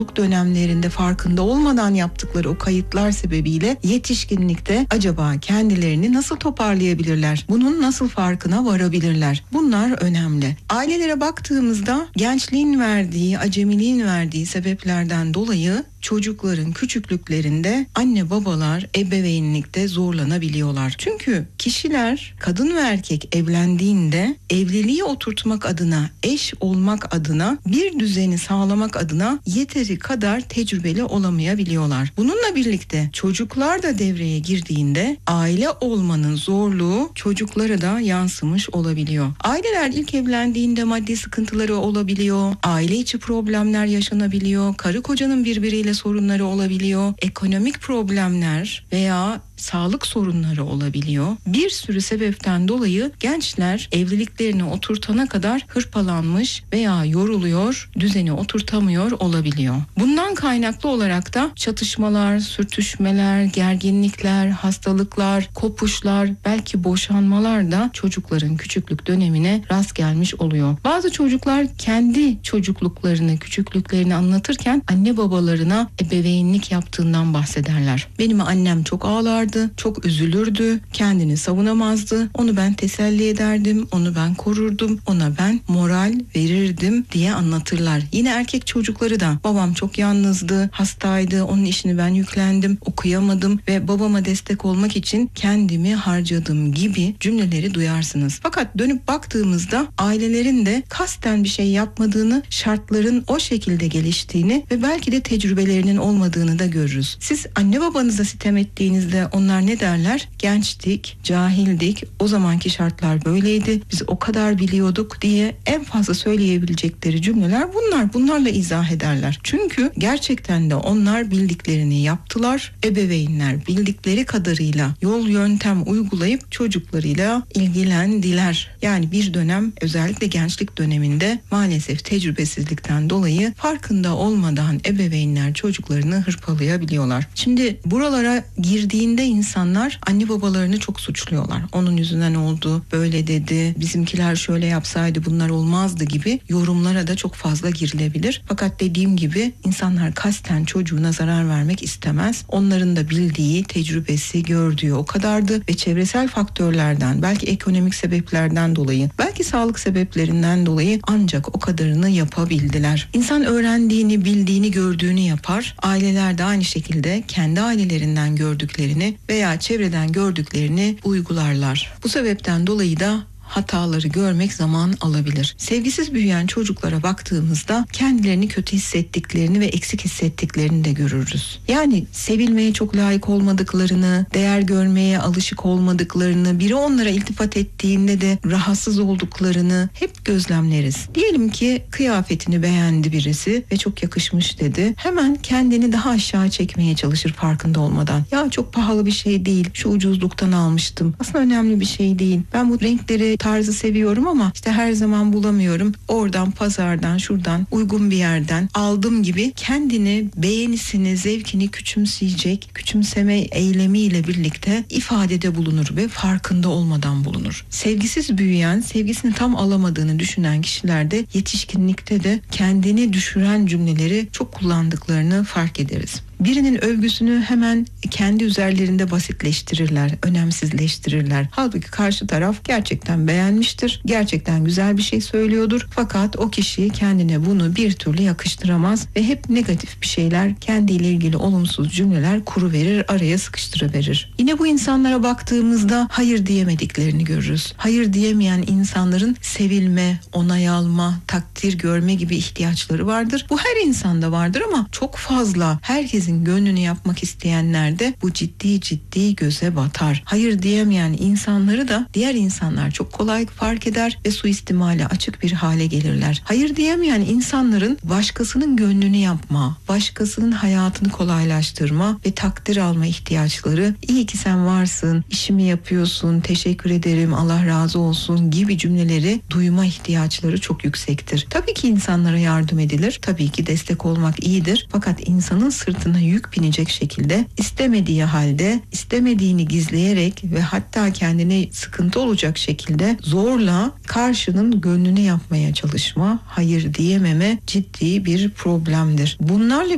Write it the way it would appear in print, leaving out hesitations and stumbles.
dönemlerinde farkında olmadan yaptıkları o kayıtlar sebebiyle yetişkinlikte acaba kendilerini nasıl toparlayabilirler? Bunun nasıl farkına varabilirler? Bunlar önemli. Ailelere baktığımızda gençliğin verdiği, acemiliğin verdiği sebeplerden dolayı çocukların küçüklüklerinde anne babalar ebeveynlikte zorlanabiliyorlar. Çünkü kişiler kadın ve erkek evlendiğinde evliliği oturtmak adına, eş olmak adına, bir düzeni sağlamak adına yeteri kadar tecrübeli olamayabiliyorlar. Bununla birlikte çocuklar da devreye girdiğinde aile olmanın zorluğu çocuklara da yansımış olabiliyor. Aileler ilk evlendiğinde maddi sıkıntıları olabiliyor, aile içi problemler yaşanabiliyor, karı kocanın birbiriyle sorunları olabiliyor, ekonomik problemler veya sağlık sorunları olabiliyor. Bir sürü sebepten dolayı gençler evliliklerini oturtana kadar hırpalanmış veya yoruluyor, düzeni oturtamıyor olabiliyor. Bundan kaynaklı olarak da çatışmalar, sürtüşmeler, gerginlikler, hastalıklar, kopuşlar, belki boşanmalar da çocukların küçüklük dönemine rast gelmiş oluyor. Bazı çocuklar kendi çocukluklarını, küçüklüklerini anlatırken anne babalarına ebeveynlik yaptığından bahsederler. Benim annem çok ağlardı, çok üzülürdü, kendini savunamazdı. Onu ben teselli ederdim, onu ben korurdum, ona ben moral verirdim diye anlatırlar. Yine erkek çocukları da babam çok yalnızdı, hastaydı, onun işini ben yüklendim, okuyamadım ve babama destek olmak için kendimi harcadım gibi cümleleri duyarsınız. Fakat dönüp baktığımızda ailelerin de kasten bir şey yapmadığını, şartların o şekilde geliştiğini ve belki de tecrübelerinin olmadığını da görürüz. Siz anne babanıza sitem ettiğinizde onlar ne derler? Gençtik, cahildik, o zamanki şartlar böyleydi, biz o kadar biliyorduk diye en fazla söyleyebilecekleri cümleler bunlar. Bunlarla izah ederler. Çünkü gerçekten de onlar bildiklerini yaptılar. Ebeveynler bildikleri kadarıyla yol yöntem uygulayıp çocuklarıyla ilgilendiler. Yani bir dönem, özellikle gençlik döneminde maalesef tecrübesizlikten dolayı farkında olmadan ebeveynler çocuklarını hırpalayabiliyorlar. Şimdi buralara girdiğinde insanlar anne babalarını çok suçluyorlar. Onun yüzünden oldu, böyle dedi, bizimkiler şöyle yapsaydı bunlar olmazdı gibi yorumlara da çok fazla girilebilir. Fakat dediğim gibi insanlar kasten çocuğuna zarar vermek istemez. Onların da bildiği, tecrübesi, gördüğü o kadardı ve çevresel faktörlerden, belki ekonomik sebeplerden dolayı, belki sağlık sebeplerinden dolayı ancak o kadarını yapabildiler. İnsan öğrendiğini, bildiğini, gördüğünü yapar. Aileler de aynı şekilde kendi ailelerinden gördüklerini veya çevreden gördüklerini uygularlar. Bu sebepten dolayı da hataları görmek zaman alabilir. Sevgisiz büyüyen çocuklara baktığımızda kendilerini kötü hissettiklerini ve eksik hissettiklerini de görürüz. Yani sevilmeye çok layık olmadıklarını, değer görmeye alışık olmadıklarını, biri onlara iltifat ettiğinde de rahatsız olduklarını hep gözlemleriz. Diyelim ki kıyafetini beğendi birisi ve çok yakışmış dedi. Hemen kendini daha aşağı çekmeye çalışır farkında olmadan. Ya çok pahalı bir şey değil, şu ucuzluktan almıştım. Aslında önemli bir şey değil. Ben bu renkleri, tarzı seviyorum ama işte her zaman bulamıyorum. Oradan, pazardan, şuradan, uygun bir yerden aldım gibi kendini, beğenisini, zevkini küçümseyecek, küçümseme eylemiyle birlikte ifadede bulunur ve farkında olmadan bulunur. Sevgisiz büyüyen, sevgisini tam alamadığını düşünen kişilerde yetişkinlikte de kendini düşüren cümleleri çok kullandıklarını fark ederiz. Birinin övgüsünü hemen kendi üzerlerinde basitleştirirler, önemsizleştirirler. Halbuki karşı taraf gerçekten beğenmiştir, gerçekten güzel bir şey söylüyordur. Fakat o kişi kendine bunu bir türlü yakıştıramaz ve hep negatif bir şeyler, kendiyle ilgili olumsuz cümleler kuruverir, araya sıkıştırıverir. Yine bu insanlara baktığımızda hayır diyemediklerini görürüz. Hayır diyemeyen insanların sevilme, onay alma, takdir görme gibi ihtiyaçları vardır. Bu her insanda vardır ama çok fazla herkesin gönlünü yapmak isteyenlerde bu ciddi göze batar. Hayır diyemeyen insanları da diğer insanlar çok kolay fark eder ve suistimale açık bir hale gelirler. Hayır diyemeyen insanların başkasının gönlünü yapma, başkasının hayatını kolaylaştırma ve takdir alma ihtiyaçları, iyi ki sen varsın, işimi yapıyorsun, teşekkür ederim, Allah razı olsun gibi cümleleri duyma ihtiyaçları çok yüksektir. Tabii ki insanlara yardım edilir, tabii ki destek olmak iyidir. Fakat insanın sırtına yük binecek şekilde, istemediği halde, istemediğini gizleyerek ve hatta kendine sıkıntı olacak şekilde zorla karşının gönlünü yapmaya çalışma, hayır diyememe ciddi bir problemdir. Bunlarla